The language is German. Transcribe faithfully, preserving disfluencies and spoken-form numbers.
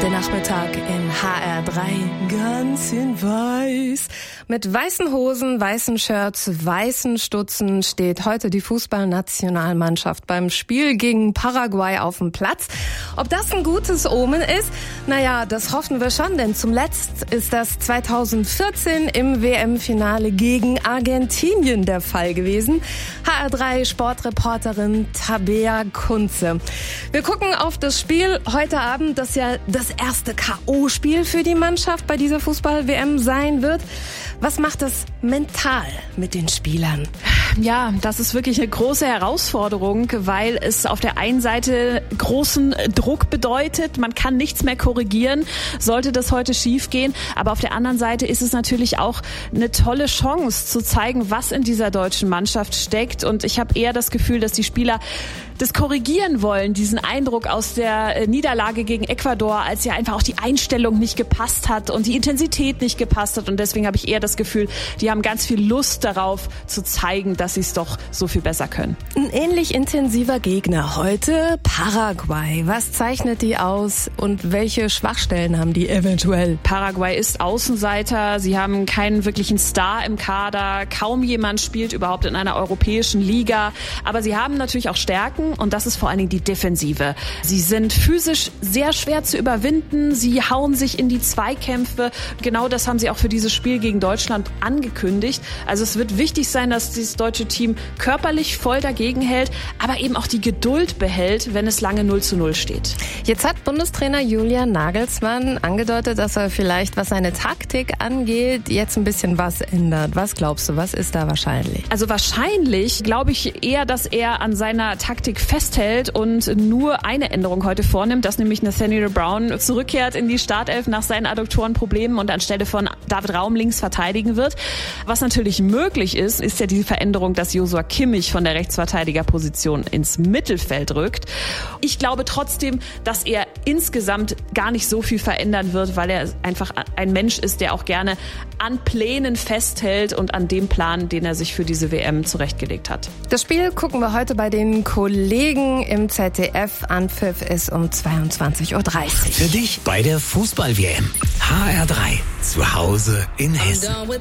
Der Nachmittag in H R drei, ganz in weiß. Mit weißen Hosen, weißen Shirts, weißen Stutzen steht heute die Fußballnationalmannschaft beim Spiel gegen Paraguay auf dem Platz. Ob das ein gutes Omen ist? Naja, das hoffen wir schon, denn zuletzt ist das zweitausendvierzehn im W M-Finale gegen Argentinien der Fall gewesen. H R drei Sportreporterin Tabea Kunze. Wir gucken auf das Spiel heute Abend, das ja das erste K O-Spiel für die Mannschaft bei dieser Fußball-W M sein wird. Was macht das mental mit den Spielern? Ja, das ist wirklich eine große Herausforderung, weil es auf der einen Seite großen Druck bedeutet. Man kann nichts mehr korrigieren, sollte das heute schief gehen. Aber auf der anderen Seite ist es natürlich auch eine tolle Chance zu zeigen, was in dieser deutschen Mannschaft steckt. Und ich habe eher das Gefühl, dass die Spieler das korrigieren wollen, diesen Eindruck aus der Niederlage gegen Ecuador, als ja einfach auch die Einstellung nicht gepasst hat und die Intensität nicht gepasst hat. Und deswegen habe ich eher das Gefühl, die haben ganz viel Lust darauf zu zeigen, dass sie es doch so viel besser können. Ein ähnlich intensiver Gegner heute, Paraguay. Was zeichnet die aus und welche Schwachstellen haben die eventuell? Paraguay ist Außenseiter, sie haben keinen wirklichen Star im Kader, kaum jemand spielt überhaupt in einer europäischen Liga, aber sie haben natürlich auch Stärken und das ist vor allen Dingen die Defensive. Sie sind physisch sehr schwer zu überwinden, sie hauen sich in die Zweikämpfe. Genau das haben sie auch für dieses Spiel gegen Deutschland angekündigt. Also es wird wichtig sein, dass dieses deutsche Team körperlich voll dagegen hält, aber eben auch die Geduld behält, wenn es lange null zu null steht. Jetzt hat Bundestrainer Julian Nagelsmann angedeutet, dass er vielleicht, was seine Taktik angeht, jetzt ein bisschen was ändert. Was glaubst du, was ist da wahrscheinlich? Also wahrscheinlich glaube ich eher, dass er an seiner Taktik festhält und nur eine Änderung heute vornimmt, dass nämlich Nathaniel Brown zurückkehrt in die Startelf nach seinen Adduktorenproblemen und anstelle von David Raum links verteidigen wird. Was natürlich möglich ist, ist ja die Veränderung, dass Joshua Kimmich von der Rechtsverteidigerposition ins Mittelfeld rückt. Ich glaube trotzdem, dass er insgesamt gar nicht so viel verändern wird, weil er einfach ein Mensch ist, der auch gerne an Plänen festhält und an dem Plan, den er sich für diese W M zurechtgelegt hat. Das Spiel gucken wir heute bei den Kollegen im Z D F. Anpfiff ist um zweiundzwanzig Uhr dreißig. Für dich bei der Fußball-W M. H R drei. Zu Hause in Hessen.